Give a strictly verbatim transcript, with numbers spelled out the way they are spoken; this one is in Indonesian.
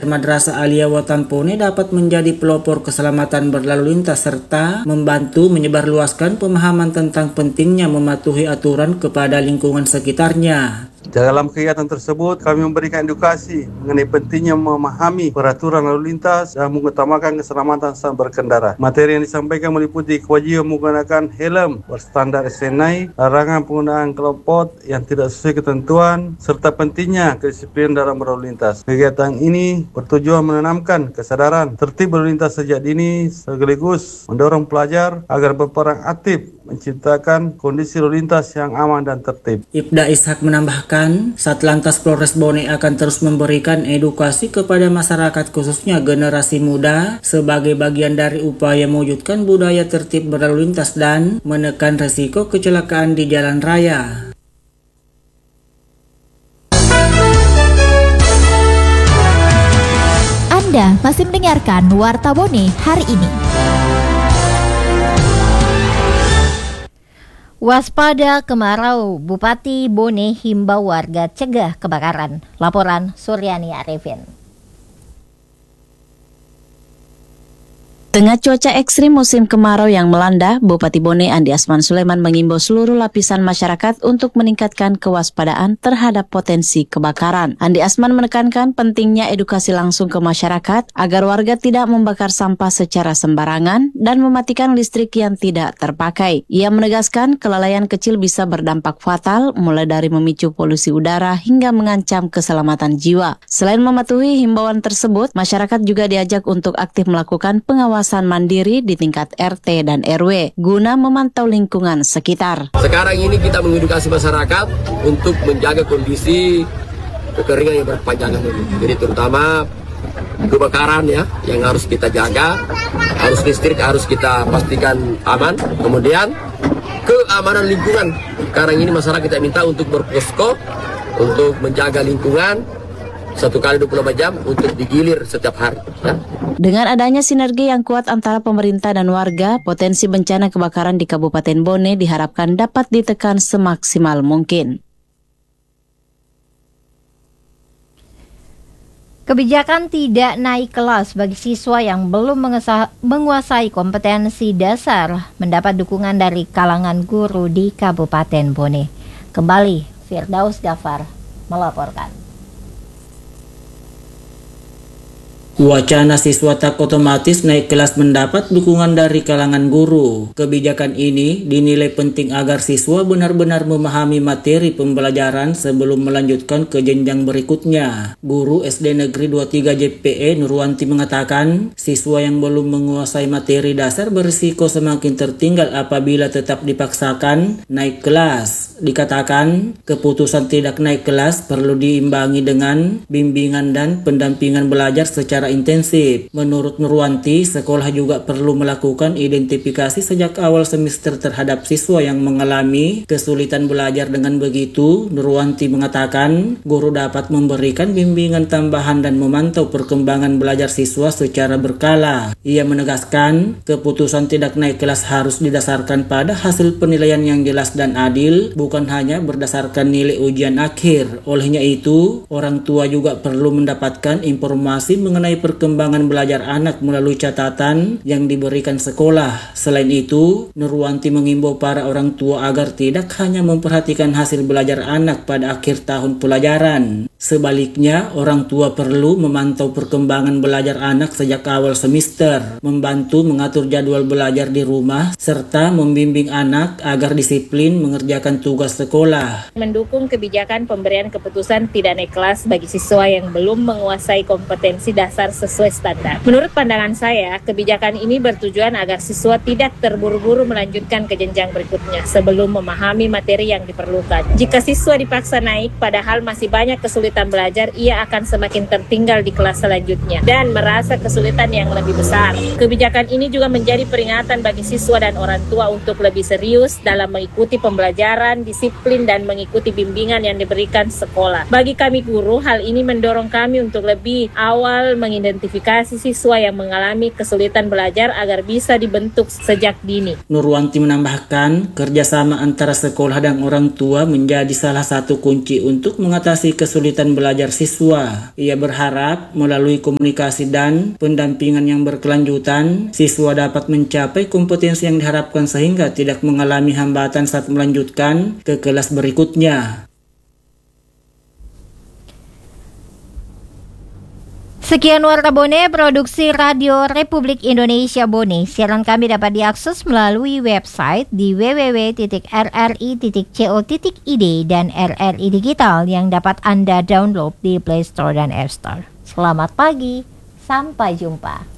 Madrasah Aliyah Watan Pone dapat menjadi pelopor keselamatan berlalu lintas serta membantu menyebarluaskan pemahaman tentang pentingnya mematuhi aturan kepada lingkungan sekitarnya. Dalam kegiatan tersebut, kami memberikan edukasi mengenai pentingnya memahami peraturan lalu lintas dan mengutamakan keselamatan saat berkendara. Materi yang disampaikan meliputi kewajiban menggunakan helm berstandar S N I, larangan penggunaan knalpot yang tidak sesuai ketentuan, serta pentingnya kedisiplinan dalam berlalu lintas. Kegiatan ini bertujuan menanamkan kesadaran tertib berlalu lintas sejak dini sekaligus mendorong pelajar agar berperan aktif menciptakan kondisi lalu lintas yang aman dan tertib. Ibda Ishak menambahkan, Satlantas Polres Bone akan terus memberikan edukasi kepada masyarakat khususnya generasi muda sebagai bagian dari upaya mewujudkan budaya tertib berlalu lintas dan menekan resiko kecelakaan di jalan raya. Anda masih mendengarkan Warta Bone hari ini. Waspada kemarau, Bupati Bone himbau warga cegah kebakaran. Laporan Suryani Arifin. Tengah cuaca ekstrim musim kemarau yang melanda, Bupati Bone Andi Asman Sulaiman mengimbau seluruh lapisan masyarakat untuk meningkatkan kewaspadaan terhadap potensi kebakaran. Andi Asman menekankan pentingnya edukasi langsung ke masyarakat agar warga tidak membakar sampah secara sembarangan dan mematikan listrik yang tidak terpakai. Ia menegaskan kelalaian kecil bisa berdampak fatal, mulai dari memicu polusi udara hingga mengancam keselamatan jiwa. Selain mematuhi himbauan tersebut, masyarakat juga diajak untuk aktif melakukan pengawasan mandiri di tingkat R T dan R W guna memantau lingkungan sekitar. Sekarang ini kita mengedukasi masyarakat untuk menjaga kondisi kekeringan yang berkepanjangan ini. Jadi terutama kebakaran ya yang harus kita jaga, harus listrik harus kita pastikan aman. Kemudian keamanan lingkungan. Sekarang ini masyarakat kita minta untuk berposko untuk menjaga lingkungan satu kali dua puluh empat jam untuk digilir setiap hari. Ya. Dengan adanya sinergi yang kuat antara pemerintah dan warga, potensi bencana kebakaran di Kabupaten Bone diharapkan dapat ditekan semaksimal mungkin. Kebijakan tidak naik kelas bagi siswa yang belum menguasai kompetensi dasar mendapat dukungan dari kalangan guru di Kabupaten Bone. Kembali, Firdaus Gafar melaporkan. Wacana siswa tak otomatis naik kelas mendapat dukungan dari kalangan guru. Kebijakan ini dinilai penting agar siswa benar-benar memahami materi pembelajaran sebelum melanjutkan ke jenjang berikutnya. Guru S D Negeri dua puluh tiga J P E Nurwanti mengatakan, siswa yang belum menguasai materi dasar berisiko semakin tertinggal apabila tetap dipaksakan naik kelas. Dikatakan, keputusan tidak naik kelas perlu diimbangi dengan bimbingan dan pendampingan belajar secara intensif. Menurut Nurwanti, sekolah juga perlu melakukan identifikasi sejak awal semester terhadap siswa yang mengalami kesulitan belajar. Dengan begitu, Nurwanti mengatakan guru dapat memberikan bimbingan tambahan dan memantau perkembangan belajar siswa secara berkala. Ia menegaskan, keputusan tidak naik kelas harus didasarkan pada hasil penilaian yang jelas dan adil, bukan hanya berdasarkan nilai ujian akhir. Olehnya itu, orang tua juga perlu mendapatkan informasi mengenai perkembangan belajar anak melalui catatan yang diberikan sekolah. Selain itu, Nurwanti mengimbau para orang tua agar tidak hanya memperhatikan hasil belajar anak pada akhir tahun pelajaran. Sebaliknya, orang tua perlu memantau perkembangan belajar anak sejak awal semester, membantu mengatur jadwal belajar di rumah, serta membimbing anak agar disiplin mengerjakan tugas sekolah. Mendukung kebijakan pemberian keputusan tidak naik kelas bagi siswa yang belum menguasai kompetensi dasar sesuai standar. Menurut pandangan saya, kebijakan ini bertujuan agar siswa tidak terburu-buru melanjutkan ke jenjang berikutnya sebelum memahami materi yang diperlukan. Jika siswa dipaksa naik padahal masih banyak kesulitan belajar, ia akan semakin tertinggal di kelas selanjutnya dan merasa kesulitan yang lebih besar. Kebijakan ini juga menjadi peringatan bagi siswa dan orang tua untuk lebih serius dalam mengikuti pembelajaran, disiplin, dan mengikuti bimbingan yang diberikan sekolah. Bagi kami guru, hal ini mendorong kami untuk lebih awal mengikuti mengidentifikasi siswa yang mengalami kesulitan belajar agar bisa dibentuk sejak dini. Nurwanti menambahkan, kerjasama antara sekolah dan orang tua menjadi salah satu kunci untuk mengatasi kesulitan belajar siswa. Ia berharap melalui komunikasi dan pendampingan yang berkelanjutan, siswa dapat mencapai kompetensi yang diharapkan sehingga tidak mengalami hambatan saat melanjutkan ke kelas berikutnya. Sekian Warta Bone, produksi Radio Republik Indonesia Bone. Siaran kami dapat diakses melalui website di w w w titik r r i titik co titik i d dan R R I Digital yang dapat Anda download di Play Store dan App Store. Selamat pagi, sampai jumpa.